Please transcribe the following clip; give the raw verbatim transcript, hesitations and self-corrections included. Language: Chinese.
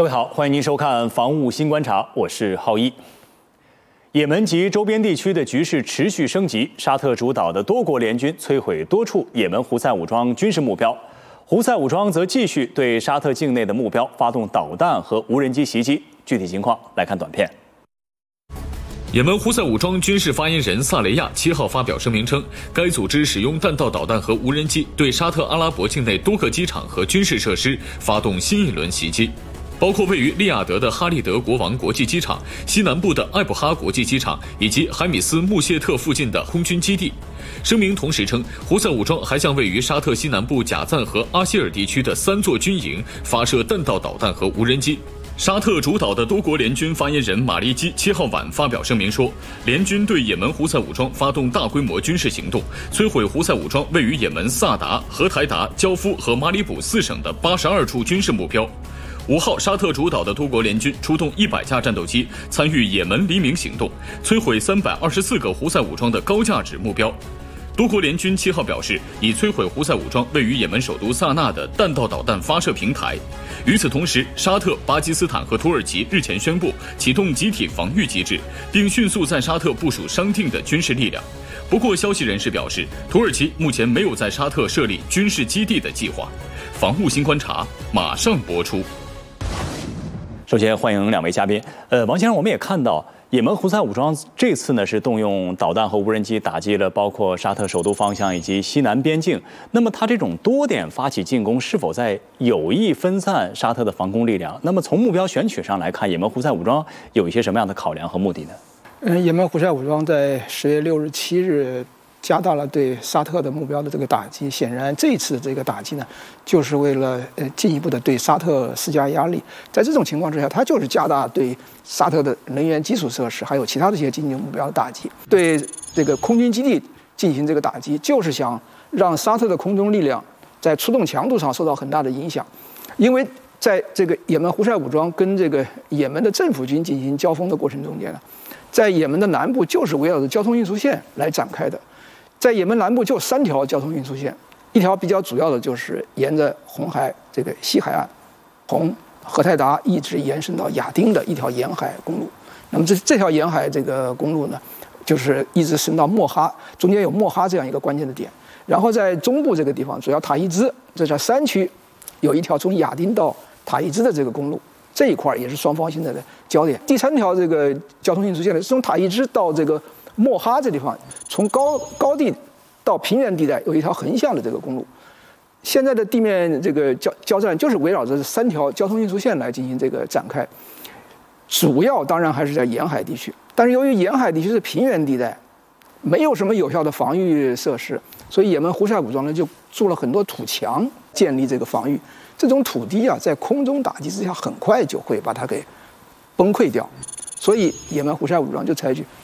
各位好，欢迎您收看《防务新观察》，我是浩一。也门及周边地区的局势持续升级，沙特主导的多国联军摧毁多处也门胡塞武装军事目标，胡塞武装则继续对沙特境内的目标发动导弹和无人机袭击。具体情况来看短片。 也门胡塞武装军事发言人萨雷亚七号发表声明称，该组织使用弹道导弹和无人机对沙特阿拉伯境内多个机场和军事设施发动新一轮袭击，包括位于利雅得的哈利德国王国际机场、西南部的艾布哈国际机场以及海米斯穆谢特附近的空军基地。声明同时称，胡塞武装还向位于沙特西南部贾赞和阿希尔地区的三座军营发射弹道导弹和无人机。沙特主导的多国联军发言人马利基七号晚发表声明说，联军对也门胡塞武装发动大规模军事行动，摧毁胡塞武装位于也门萨达、荷台达、焦夫和马里卜四省的八十二处军事目标。五号，沙特主导的多国联军出动一百架战斗机参与也门黎明行动，摧毁三百二十四个胡塞武装的高价值目标。多国联军七号表示，已摧毁胡塞武装位于也门首都萨那的弹道导弹发射平台。与此同时，沙特、巴基斯坦和土耳其日前宣布启动集体防御机制，并迅速在沙特部署商定的军事力量。不过，消息人士表示，土耳其目前没有在沙特设立军事基地的计划。防务新观察马上播出。 首先欢迎两位嘉宾。呃，王先生，我们也看到也门胡塞武装这次呢是动用导弹和无人机打击了包括沙特首都方向以及西南边境。那么它这种多点发起进攻，是否在有意分散沙特的防空力量？那么从目标选取上来看，也门胡塞武装有一些什么样的考量和目的呢？ 嗯，也门胡塞武装在十月六日、七日加大了对沙特的目标的这个打击。显然，这一次这个打击呢，就是为了呃进一步的对沙特施加压力。在这种情况之下，它就是加大对沙特的能源基础设施还有其他的一些经济目标的打击，对这个空军基地进行这个打击，就是想让沙特的空中力量在出动强度上受到很大的影响。因为在这个也门胡塞武装跟这个也门的政府军进行交锋的过程中间呢，在也门的南部就是围绕着交通运输线来展开的。在也门南部就三条交通运输线，一条比较主要的就是沿着红海这个西海岸，从荷台达一直延伸到亚丁的一条沿海公路。那么这这条沿海这个公路呢，就是一直伸到莫哈，中间有莫哈这样一个关键的点。然后在中部这个地方，主要塔伊兹这条山区有一条从亚丁到塔伊兹的这个公路，这一块也是双方现在的焦点。第三条这个交通运输线呢，是从塔伊兹到这个莫哈这地方，从高高地到平原地带有一条横向的这个公路。现在的地面这个交交战就是围绕着三条交通运输线来进行这个展开，主要当然还是在沿海地区。但是由于沿海地区是平原地带，没有什么有效的防御设施，所以也门胡塞武装呢就筑了很多土墙建立这个防御。这种土堤啊，在空中打击之下，很快就会把它给崩溃掉。所以也门胡塞武装就采取